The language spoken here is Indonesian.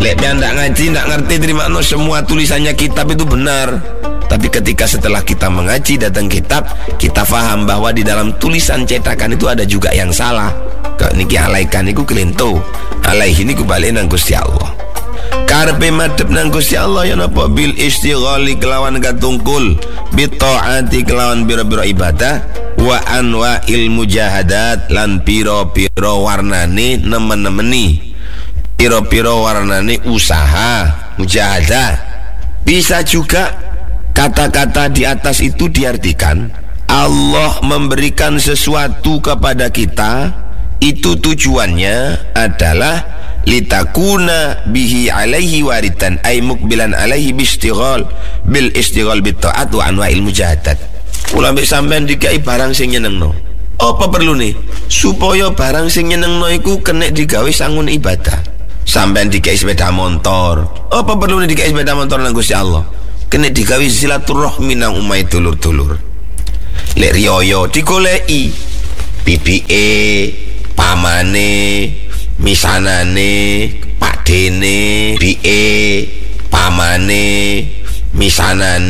Lek ndak ngaji, ndak ngerti, terima no semua tulisannya kitab itu benar. Tapi ketika setelah kita mengaji datang kitab, kita faham bahwa di dalam tulisan cetakan itu ada juga yang salah. Kak niki alaikan niku kelento, alaihi niku balik nang Gusti Allah. Karepe madhep nang Gusti Allah ya napa bil istighali kelawan katungkul, bi taati kelawan biro-biro ibadah, wa anwa'il mujahadat lan piro-piro warnane nemen-nemeni, piro-piro warnane usaha mujahadah. Bisa juga kata-kata di atas itu diartikan Allah memberikan sesuatu kepada kita, itu tujuannya adalah litakuna bihi alaihi waritan ay mukbilan alaihi bistighal bil istighal bit ta'at wa anwa'il mujahadat. Ulama sampean dikai barang sing nyenengno, apa perlu nih supaya barang sing nyenengno iku kena digawe sangun ibadah. Sampean dikai sepeda motor, apa perlu nih dikai sepeda motor nang Gusti Allah, kena digawe silaturahmi nang umai dulur-dulur. Lek riyo digoleki bibike, pamane, misanane, pakdene, bi'e, pamane, misanane